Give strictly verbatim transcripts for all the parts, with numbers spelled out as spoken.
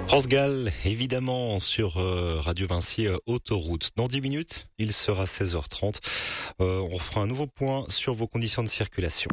France Gall, évidemment, sur euh, Radio Vinci euh, Autoroute. Dans dix minutes, il sera seize heures trente. Euh, on fera un nouveau point sur vos conditions de circulation.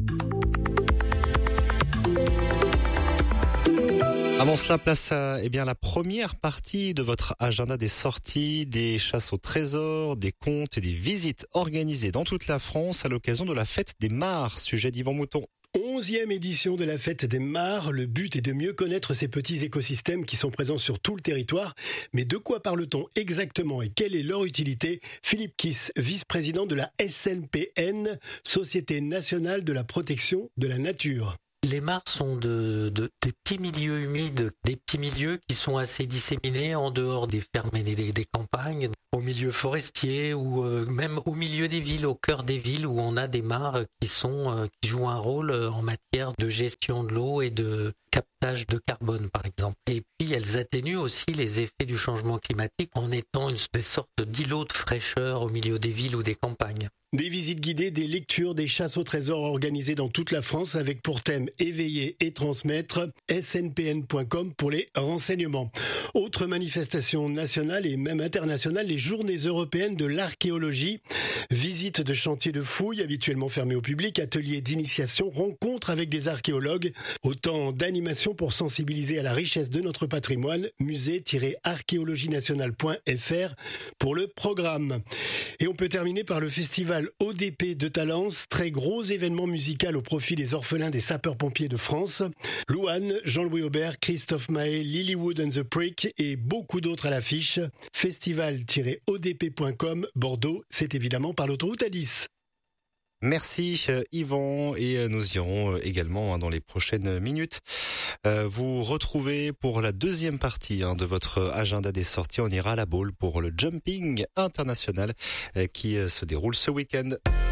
Avant cela, place à eh bien, la première partie de votre agenda des sorties, des chasses au trésor, des contes et des visites organisées dans toute la France à l'occasion de la fête des Mares. Sujet d'Yvan Mouton. onzième édition de la fête des Mares. Le but est de mieux connaître ces petits écosystèmes qui sont présents sur tout le territoire. Mais de quoi parle-t-on exactement et quelle est leur utilité? Philippe Kiss, vice-président de la S N P N, Société nationale de la protection de la nature. Les mares sont de, de, des petits milieux humides, des petits milieux qui sont assez disséminés en dehors des fermes et des, des campagnes, au milieu forestier ou euh, même au milieu des villes, au cœur des villes où on a des mares qui sont euh, qui jouent un rôle en matière de gestion de l'eau et de captage de carbone par exemple. Et puis elles atténuent aussi les effets du changement climatique en étant une sorte d'îlot de fraîcheur au milieu des villes ou des campagnes. Des visites guidées, des lectures, des chasses au trésor organisées dans toute la France avec pour thème éveiller et transmettre. S N P N point com pour les renseignements. Autre manifestation nationale et même internationale, les journées européennes de l'archéologie. Visite de chantiers de fouilles habituellement fermés au public, ateliers d'initiation, rencontres avec des archéologues. Autant d'animations pour sensibiliser à la richesse de notre patrimoine. musée tiret archéologie nationale point f r pour le programme. Et on peut terminer par le festival O D P de Talence, très gros événement musical au profit des orphelins des sapeurs-pompiers de France. Louane, Jean-Louis Aubert, Christophe Mahé, Lilywood and the Prick et beaucoup d'autres à l'affiche. festival tiret o d p point com, Bordeaux, c'est évidemment par l'autoroute A dix. Merci Yvan, et nous irons également dans les prochaines minutes vous retrouver pour la deuxième partie de votre agenda des sorties. On ira à la Baule pour le jumping international qui se déroule ce week-end.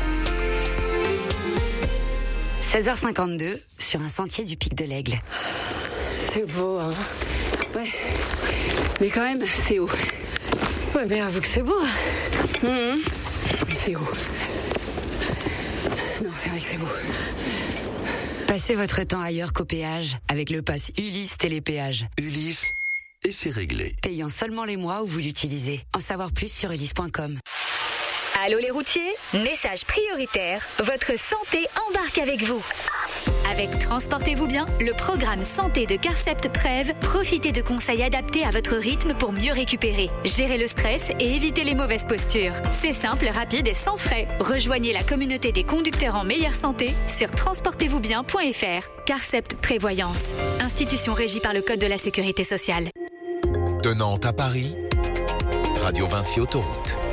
seize heures cinquante-deux sur un sentier du Pic de l'Aigle. C'est beau, hein. Ouais. Mais quand même, c'est haut. Ouais, mais avoue que c'est beau. Mmh. C'est haut. Non, c'est vrai que c'est beau. Passez votre temps ailleurs qu'au péage avec le pass Ulysse Télépéage. Ulysse, et c'est réglé. Payant seulement les mois où vous l'utilisez. En savoir plus sur ulysse point com. Allô les routiers, message prioritaire, votre santé embarque avec vous. Avec Transportez-vous bien, le programme santé de Carcept Prev, profitez de conseils adaptés à votre rythme pour mieux récupérer, gérer le stress et éviter les mauvaises postures. C'est simple, rapide et sans frais. Rejoignez la communauté des conducteurs en meilleure santé sur transportez vous bien point f r. Carcept Prévoyance, institution régie par le Code de la Sécurité sociale. De Nantes à Paris, Radio Vinci Autoroute.